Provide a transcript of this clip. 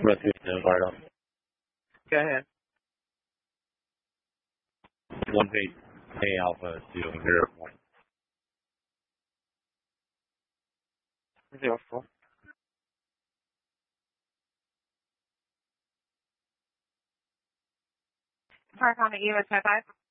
Refuge Vital. Go ahead. 18 A Alpha 001. 04. Park on the US 55.